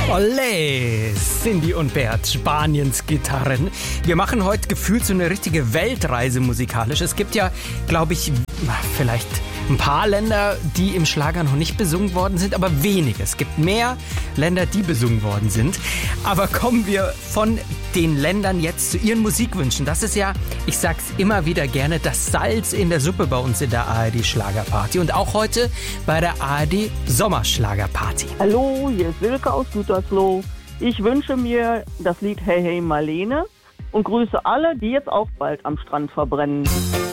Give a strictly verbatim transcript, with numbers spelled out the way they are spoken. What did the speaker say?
Olé, Cindy und Bert, Spaniens Gitarren. Wir machen heute gefühlt so eine richtige Weltreise musikalisch. Es gibt ja, glaube ich, vielleicht ein paar Länder, die im Schlager noch nicht besungen worden sind, aber wenige. Es gibt mehr Länder, die besungen worden sind. Aber kommen wir von den Ländern jetzt zu ihren Musikwünschen. Das ist ja, ich sag's immer wieder gerne, das Salz in der Suppe bei uns in der A R D Schlagerparty. Und auch heute bei der A R D Sommerschlagerparty. Hallo, hier ist Silke aus Gütersloh. Ich wünsche mir das Lied Hey Hey Marlene und grüße alle, die jetzt auch bald am Strand verbrennen.